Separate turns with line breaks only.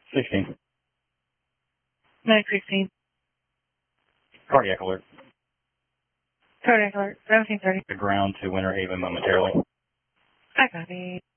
16.
Medic 16.
Cardiac alert.
Cardiac alert. 1730.
The ground to Winter Haven momentarily.
I copy.